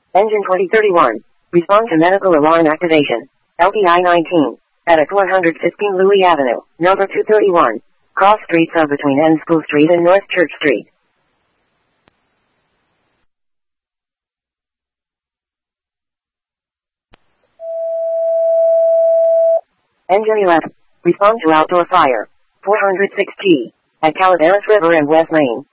Engine 2031. Respond to medical alarm activation. LPI 19. At 115 Louis Avenue, number 231. Cross streets are between N School Street and North Church Street. Engine 11. Respond to outdoor fire. 406G. At Calaveras River and West Main.